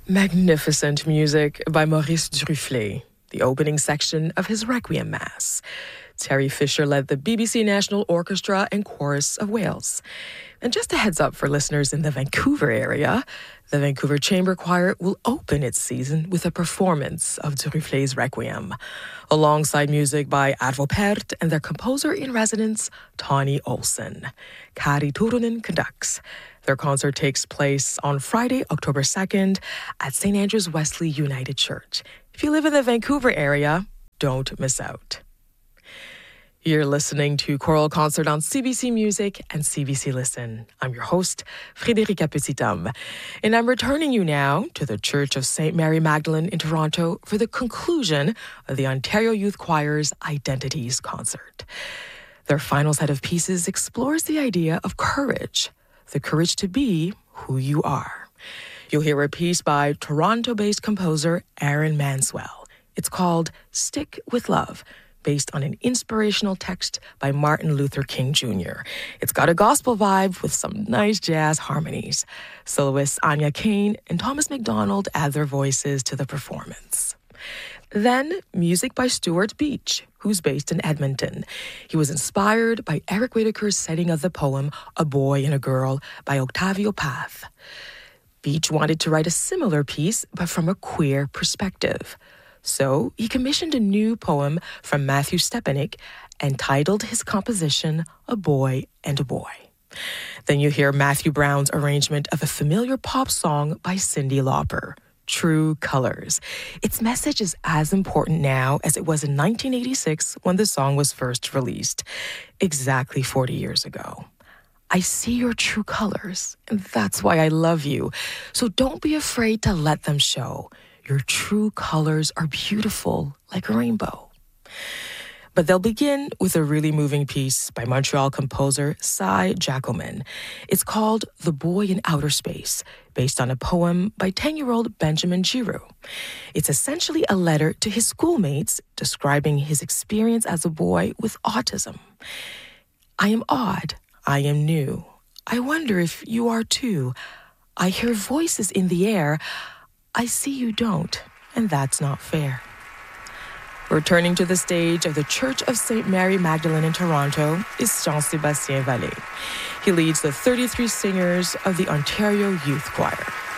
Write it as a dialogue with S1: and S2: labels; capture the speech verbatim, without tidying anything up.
S1: Magnificent music by Maurice Duruflé, the opening section of his Requiem Mass. Terry Fisher led the B B C National Orchestra and Chorus of Wales. And just a heads up for listeners in the Vancouver area, the Vancouver Chamber Choir will open its season with a performance of Duruflé's Requiem, alongside music by Arvo Pärt and their composer-in-residence, Tawny Olson. Kari Turunen conducts. Their concert takes place on Friday, October second at Saint Andrew's Wesley United Church. If you live in the Vancouver area, don't miss out. You're listening to Choral Concert on C B C Music and C B C Listen. I'm your host, Frédérica Petitam, and I'm returning you now to the Church of Saint Mary Magdalene in Toronto for the conclusion of the Ontario Youth Choir's Identities concert. Their final set of pieces explores the idea of courage, the courage to be who you are. You'll hear a piece by Toronto-based composer Aaron Manswell. It's called Stick with Love, based on an inspirational text by Martin Luther King Junior It's got a gospel vibe with some nice jazz harmonies. Soloists Anya Kane and Thomas McDonald add their voices to the performance. Then, music by Stuart Beach, who's based in Edmonton. He was inspired by Eric Whitacre's setting of the poem A Boy and a Girl by Octavio Paz. Beach wanted to write a similar piece, but from a queer perspective. So he commissioned a new poem from Matthew Stepanek and titled his composition A Boy and a Boy. Then you hear Matthew Brown's arrangement of a familiar pop song by Cyndi Lauper, True Colors. Its message is as important now as it was in nineteen eighty-six when the song was first released, exactly forty years ago. I see your true colors, and that's why I love you. So don't be afraid to let them show. Your true colors are beautiful like a rainbow. But they'll begin with a really moving piece by Montreal composer Cy Jacquemin. It's called The Boy in Outer Space, based on a poem by ten-year-old Benjamin Giroux. It's essentially a letter to his schoolmates describing his experience as a boy with autism. I am odd. I am new. I wonder if you are too. I hear voices in the air. I see you don't, and that's not fair. Returning to the stage of the Church of Saint Mary Magdalene in Toronto is Jean-Sébastien Vallée. He leads the thirty-three singers of the Ontario Youth Choir.